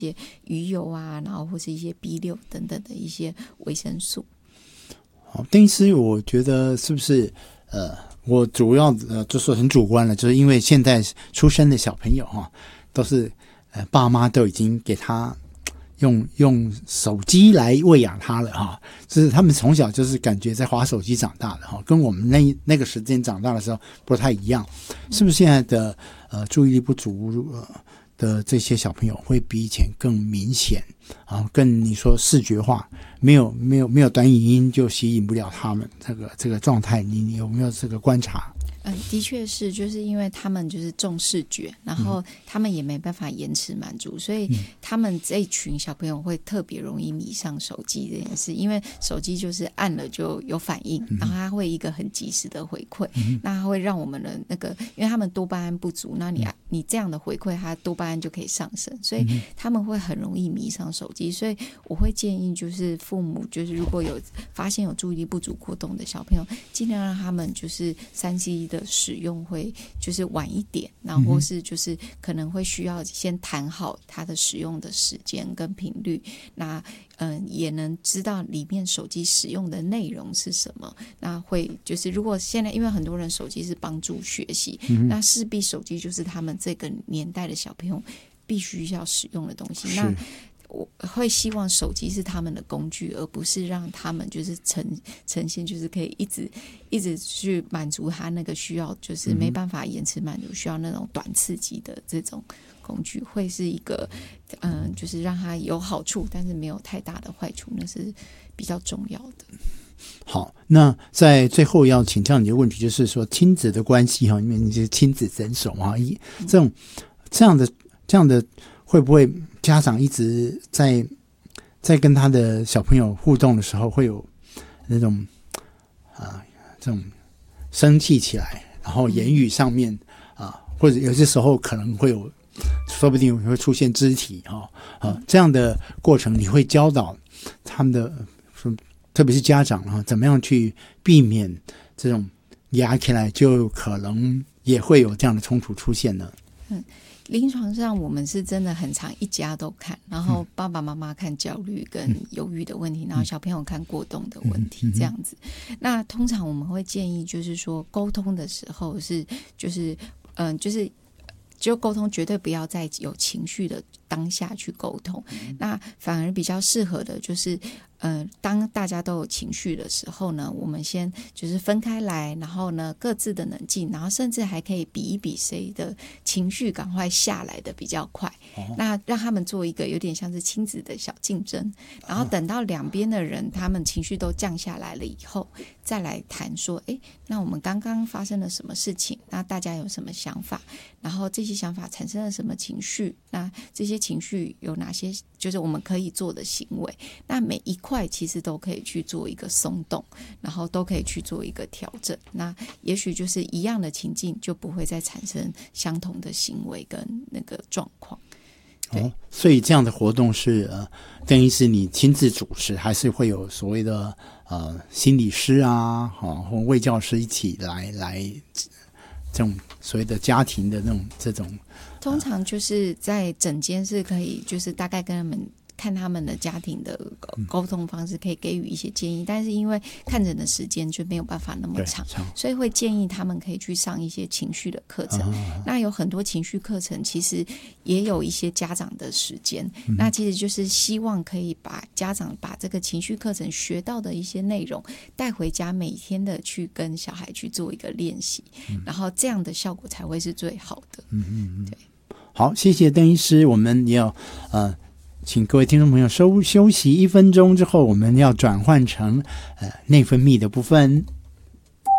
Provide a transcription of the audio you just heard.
些鱼油啊，然后或是一些 B6等等的一些维生素。 好，邓医师，我觉得是不是我主要就是很主观了，就是因为现在出生的小朋友都是爸妈都已经给他用手机来喂养他了就是他们从小就是感觉在滑手机长大的跟我们那个时间长大的时候不太一样，是不是现在的注意力不足的这些小朋友会比以前更明显更你说视觉化，没有短影音就吸引不了他们这个状态，你有没有这个观察？ 的确是，就是因为他们就是重视觉，然后他们也没办法延迟满足，所以他们这一群小朋友会特别容易迷上手机这件事，因为手机就是按了就有反应，然后它会一个很及时的回馈，那它会让我们的那个，因为他们多巴胺不足，那你这样的回馈，它多巴胺就可以上升，所以他们会很容易迷上手机。所以我会建议就是父母，就是如果有发现有注意力不足过动的小朋友，尽量让他们就是3C的使用会就是晚一点，然后或是就是可能会需要先谈好他的使用的时间跟频率，那也能知道里面手机使用的内容是什么。那会就是如果现在因为很多人手机是帮助学习，那势必手机就是他们这个年代的小朋友必须要使用的东西。那我会希望手机是他们的工具，而不是让他们就是呈现就是可以一直去满足他那个需要，就是没办法延迟满足，需要那种短刺激的这种工具，会是一个就是让他有好处，但是没有太大的坏处，那是比较重要的。 好，那在最后要请教你的问题，就是说亲子的关系因为你是亲子诊所这样的会不会家长一直在跟他的小朋友互动的时候，会有那种这种生气起来，然后言语上面或者有些时候可能会有，说不定会出现肢体这样的过程，你会教导他们的，特别是家长怎么样去避免这种压起来就可能也会有这样的冲突出现呢？ 临床上我们是真的很常一家都看，然后爸爸妈妈看焦虑跟忧郁的问题，然后小朋友看过动的问题，这样子。那通常我们会建议就是说沟通的时候是就沟通绝对不要在有情绪的当下去沟通，那反而比较适合的就是当大家都有情绪的时候呢，我们先就是分开来，然后呢各自的冷静，然后甚至还可以比一比谁的情绪赶快下来的比较快，那让他们做一个有点像是亲子的小竞争，然后等到两边的人他们情绪都降下来了以后，再来谈说那我们刚刚发生了什么事情，那大家有什么想法，然后这些想法产生了什么情绪，那这些情绪有哪些就是我们可以做的行为，那每一块其实都可以去做一个松动，然后都可以去做一个调整，那也许就是一样的情境就不会再产生相同的行为跟那个状况。 所以这样的活动是等于是你亲自主持，还是会有所谓的心理师或卫教师一起来这种所谓的家庭的这种通常就是在诊间是可以就是大概跟他们看他们的家庭的沟通方式，可以给予一些建议，但是因为看诊的时间就没有办法那么长，所以会建议他们可以去上一些情绪的课程。那有很多情绪课程其实也有一些家长的时间，那其实就是希望可以把家长把这个情绪课程学到的一些内容带回家，每天的去跟小孩去做一个练习，然后这样的效果才会是最好的。对， 好，谢谢邓医师，我们也要请各位听众朋友休息1分钟之后，我们要转换成内分泌的部分。